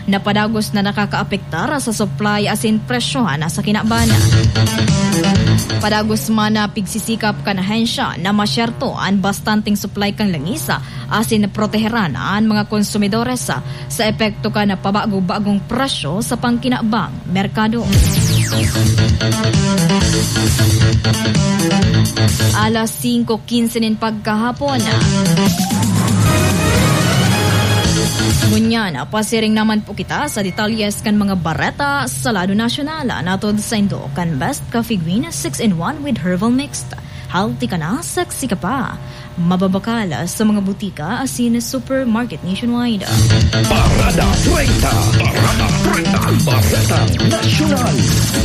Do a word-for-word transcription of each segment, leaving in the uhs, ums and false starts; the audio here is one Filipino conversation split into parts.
napadagos na nakakaapektar sa supply asin presyohan sa kinabana. Padagos man na pigsisikap kan ahensya na masyerto ang bastanting supply kang langisa asin proteheran ang mga konsumidores sa, sa epekto ka na pabago-bagong presyo sa pangkinabang merkado. Alas singko kinse nin pagkahapon na. Ngunyan, pasiring naman po kita sa detalyes kan mga bareta sa lado nasyonal. Natod sa Indo kan Best Coffee Green six in one with herbal mixed. Healthy ka na, sexy ka pa. Mababakal sa mga butika asin supermarket nationwide. Parada treinta, Parada treinta, Bareta Nasyonal.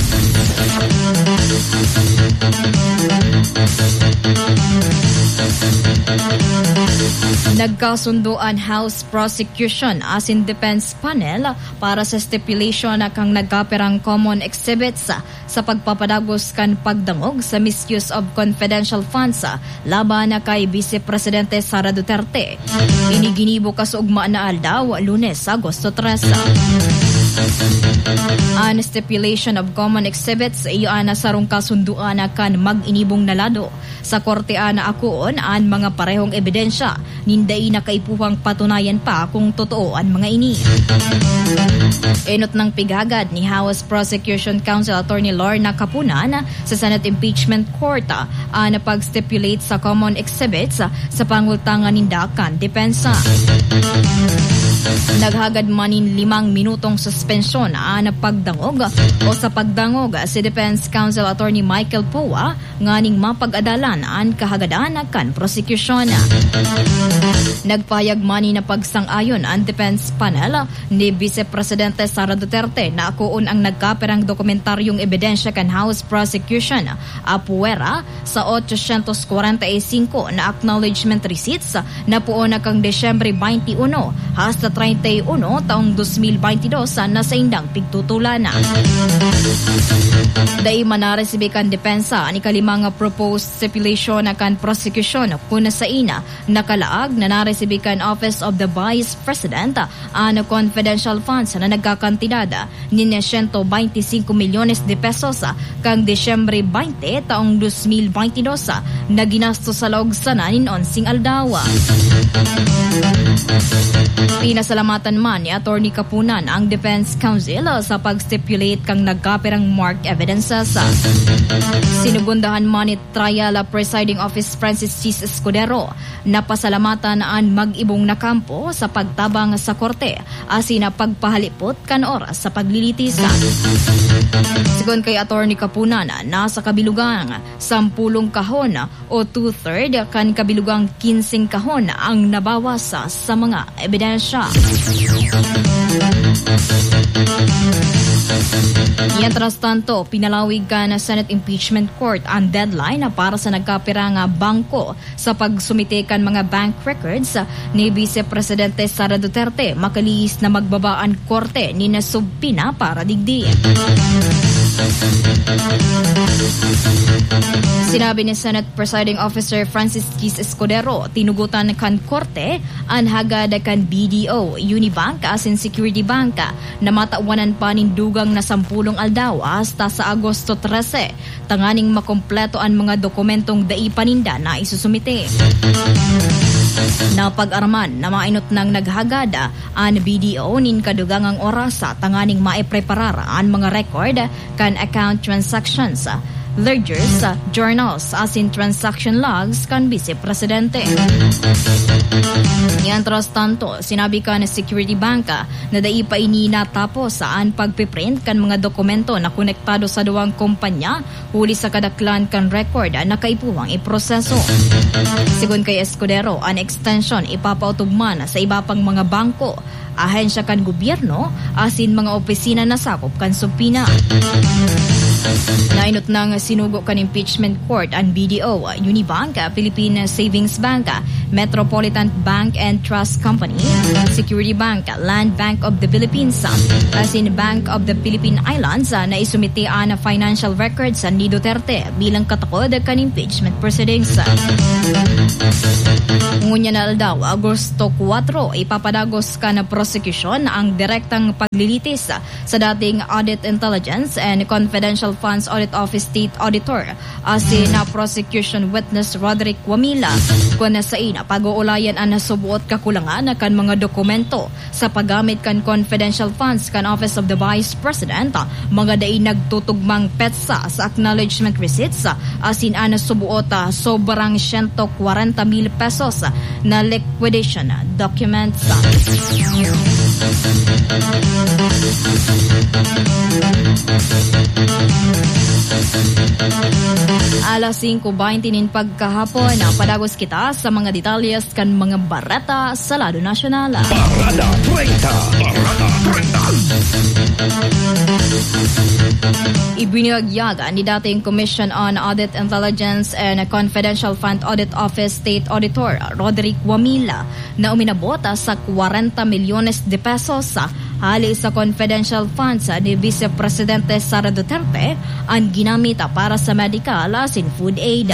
Nagkasundo ang House Prosecution asin Defense Panel para sa stipulation na kang nagkaperang common exhibits sa pagpapadagos kan pagdangog sa misuse of confidential funds laban na kay Vice Presidente Sara Duterte. Iniginibo ka sa ugmaan na aldaw Lunes, Agosto tres. An stipulation of common exhibits iyo ana sarong kasunduan na kan mag-inibong nalado sa korte ana akuon an mga parehong ebidensya ninday na kaipuhang patunayan pa kung totoo ang mga ini. Enot ng pigagad ni House Prosecution Counsel Attorney Lorna Capunan sa Senate Impeachment Court ang pag-stipulate sa common exhibits sa pangultangan nindakan depensa. Naghagad manin limang minutong suspensyon na pagdangog o sa pagdangog si Defense Counsel Attorney Michael Poa nganing mapag-adalan ang kahagadan kan prosecution. Nagpayag mani na pagsang-ayon ang Defense Panel ni Vice Presidente Sara Duterte na akuon ang nagkaperang dokumentaryong ebidensya kan House Prosecution apuwera sa eight forty-five na acknowledgement receipts na puon na kang Desyembre twenty-one hasta thirty-one taong twenty twenty-two na sa indang pigtutulan. Dai manaresibe kan depensa ni kalimang proposed stipulation na kan prosecution kuna sa ina nakalaag na naresibe kan Office of the Vice President ang confidential funds na nagkakantidad ni one hundred twenty-five milyones de pesos kang Desyembre twenty taong twenty twenty-two na ginasto sa loob sa nanin onsing aldawa. Pinasalamatan man ni Attorney Capunan ang Defense Counsel sa pag-stipulate kang nagkaperang marked evidences. Sinugundahan man ni Trial Presiding Office Francis Chis Escudero na pasalamatan ang mag-ibong na kampo sa pagtabang sa korte asin na pagpahalipot kan oras sa paglilitisan. Sigon kay Attorney Capunan, nasa kabilugang sampulong kahon o two-third kan kabilugang kinsing kahon ang nabawas sa mga ebidensya. Mientras tanto, pinalawig ka na Senate Impeachment Court ang deadline para sa nagkapirang bangko sa pagsumitikan mga bank records ni Vice Presidente Sara Duterte makaliis na magbabaan korte ni nasubpina para digdi. Sinabi ni Senate Presiding Officer Francis Chis Escudero, tinugutan kan korte ang hagad kan B D O, Unibank asin Security Bank na matawanan pa nindugang na sampulong aldaw hasta sa Agosto thirteen, tanganing makompleto ang mga dokumentong daipaninda na isusumite. Napag-arman na mainot ng naghagada ang B D O nin kadugangang orasa tanganing maipreparar ang mga record kan account transactions, ledgers, journals asin transaction logs kan Vice Presidente. Mientras tanto, sinabi ka na Security Bank na dai pa ini natapos saan pagpiprint kan mga dokumento na konektado sa duwang kumpanya huli sa kadaklan kan record na kaipuwang iproseso. Sigon kay Escudero, ang extension ipapautugman sa iba pang mga bangko, ahensya kan gobyerno asin mga opisina na sakop kan supina. Nainot ng sinugo kan impeachment court ang B D O, Unibank, Philippine Savings Bank, Metropolitan Bank and Trust Company, Security Bank, Land Bank of the Philippines, as in Bank of the Philippine Islands na isumitian na financial records ni Duterte bilang katakod kan impeachment proceedings. Ngunya na daw, Agosto kwatro, ipapadagos ka na prosecution ang direktang paglilitis sa dating Audit Intelligence and Confidential Funds Audit Office State Auditor as in na prosecution witness Roderick Wamila kung sa ina pag-uulayan ang nasubuot kakulangan kan mga dokumento sa paggamit kan confidential funds kan Office of the Vice President, mga dai nagtutugmang petsa sa acknowledgement receipts as in ang nasubuot sobrang one hundred forty mil pesos na liquidation documents. Alas singko bainte nin pagkahapon, padagos kita sa mga detalyes kan mga barata sa lado nasyonal. Parada treinta. Parada treinta. Ibinagyaga ni dating Commission on Audit Intelligence and Confidential Fund Audit Office State Auditor Roderick Wamila na uminabot sa forty milyones de pesos hali sa confidential funds ni Vice Presidente Sara Duterte ang ginamit para sa medical as in food aid.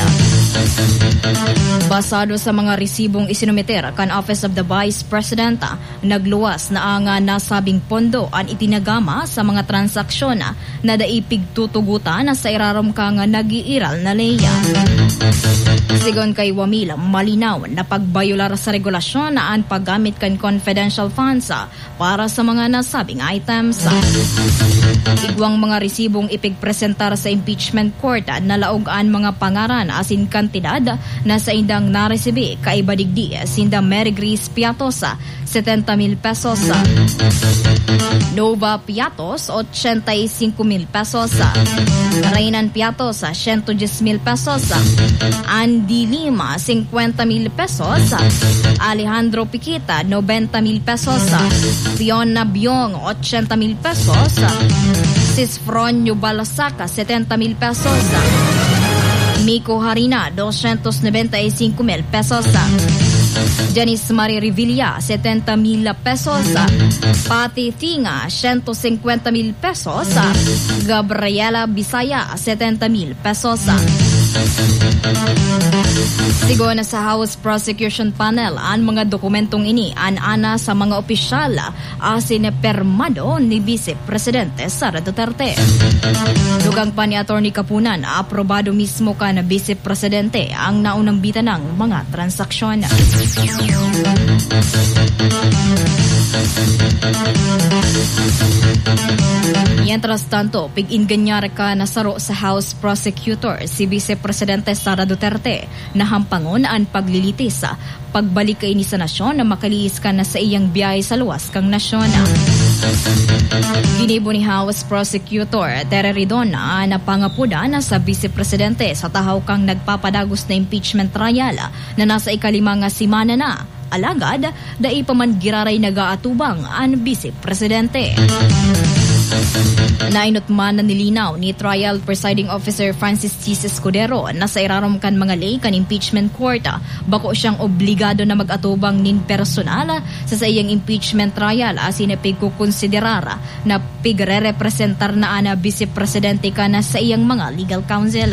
Basado sa mga resibong isinumiter kan Office of the Vice President, nagluwas na ang nasabing pondo ang itinagama sa mga transaksyon na daipigtutugutan sa irarom kang nag-iiral na leya. Sigon kay Wamila, malinaw na pagbayular sa regulasyon na ang paggamit kan confidential funds para sa mga nasabing items. Igwang mga resibong ipigpresentar sa impeachment court na laogan mga pangaran asin kantidad na sa indang naresibi kaibadigdi sinda Mary Grace Piatos setenta mil pesos, Nova Piatos eighty-five mil pesos, Reynan Piatos one hundred ten mil pesos, Andy Lima fifty mil pesos, Alejandro Piquita ninety mil pesos, Fiona Biong eighty mil pesos, Cisfronio Balasaca setenta mil pesos, Miko Harina doscientos noventa y cinco mil pesos, Janice Marie Revilla setenta mil pesos, Pati Tinga ciento cincuenta mil pesos, Gabriela Bisaya setenta mil pesos. Sigon sa House Prosecution Panel ang mga dokumentong ini an-ana sa mga opisyal asin permado ni Vice Presidente Sara Duterte. Dugang pa ni Atty. Kapunan, aprobado mismo ka na Vice Presidente ang naunang bitan ng mga transaksyon. Mientras tanto, pig-inganyar ka nasaro sa House Prosecutor si Vice Presidente Sara Duterte na hampangon ang paglilitis sa pagbalik kay ni sa nasyon na makaliis ka na sa iyang biyahe sa luwas kang nasyon. Ginibo ni House Prosecutor Tere Ridona na pangapuda na sa Vice Presidente sa tahaw kang nagpapadagos na impeachment trial na nasa ikalimang simana na. Alagad, dai pa man giraray nagaatubang ang Vice Presidente. Nainot man na nilinaw ni Trial Presiding Officer Francis Chis Escudero na sa irarom kan mga lay kan impeachment court bako siyang obligado na mag-atubang nin personal sa sa iyang impeachment trial asin na pigkukonsiderar na pigre-representar na ana Vice Presidente ka na sa iyang mga legal counsel.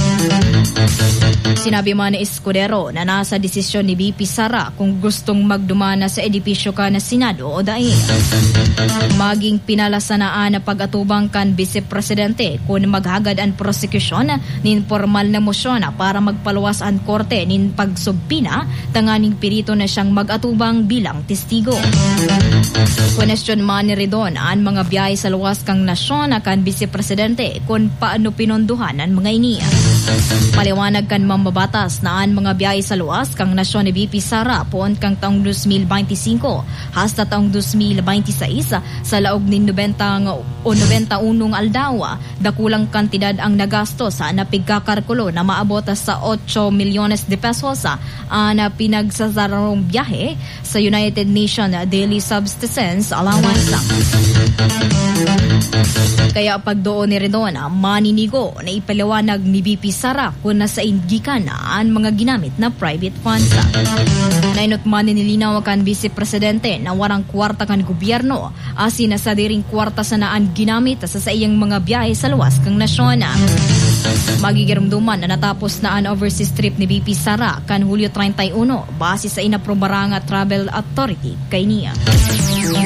Sinabi man ni Escudero na nasa desisyon ni V P Sara kung gustong magdumana sa edipisyo ka na Senado o dahil maging pinalasanaan na pag-atubang kan Vice Presidente kung maghagad ang prosekusyon nin formal na mosyon para magpaluwas ang korte nin pagsubpina tanganing pirito na siyang mag-atubang bilang testigo. Question man ni Redon ang mga biyay sa luwas kang nasyon kan Vice Presidente kung paano pinonduhan ang mga ini. Paliwanag kan mambabatas na ang mga biyay sa luwas kang nasyon ni V P Sara poon kang taong twenty twenty-five hasta taong twenty twenty-six sa laog nin ninety o ninety-one aldaw, dakulang kantidad ang nagasto sa napigkakarkulo na maabot sa eight milyones de pesos ang pinagsasarong biyahe sa United Nations Daily Subsistence Allowance. Kaya pagdoon ni Redon, maninigo na ipaliwanag ni B P Sara kung nasa indikan ang mga ginamit na private funds. Nainot man nilinaw kan Vice Presidente na warang kwarta kan gobyerno asin sa diring kwarta sa naan ginamit sa sa iyang mga biyahe sa luwas kang nasyon. Magigiramduman na natapos na ang overseas trip ni B P Sara kan Hulyo thirty-one base sa inaprobaranga Travel Authority kay niya.